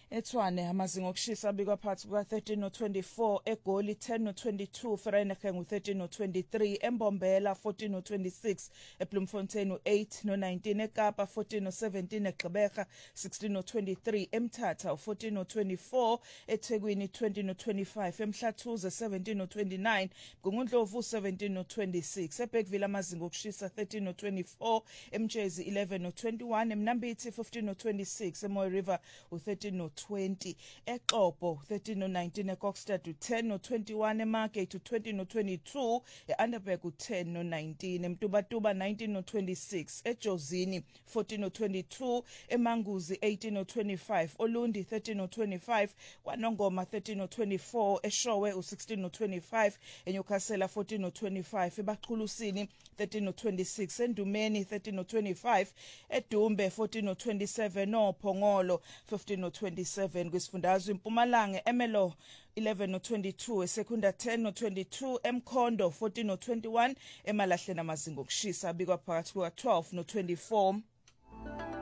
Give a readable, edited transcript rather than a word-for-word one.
eTshwane amazinga okushisa abikwa phakathi kuka 13 no 24, eGoli 10 no 22, Vereeniging u 13 no 23, eMbombela 14 no 26, eBloemfontein u 8 no 19, eKapa 14 no 17, eGqeberha 16 no 23, eMthatha u 14 no 24, eThekwini 20 no 25, eMhlathuze 17 no 29, Gungundlovu 17 no 26, eBergville amazinga okushisa 13 no 24, eMtshezi 11 no 21, eMnambithi 15 no 26, eMoy River u 13 no 20, eXhobo 13 no 19, eKokstad u 10 no 21, eMargate u 20 no 22, eAnderberg u 10 no 19, eMtubatuba 19 no 26, eJozini 14 no 22, eManguzi 18 no 25, Olundi 13 no 25, kwaNongoma 13 no 24, eShowe u 16 no 25, eNyukhasela 14 no 25, eBaqhulusini 13 no 26, eNdumeni 13 no 25, eDumbe 14 no 27, noPhongolo 15 no 27, kwisifundazwe iMpumalanga eMelo 11 no 22, eSekunda 10 no 22, eMkhondo 14 no 21, eMalahleni amazinga okushisa abikwa phakathi kuka 12 no 24.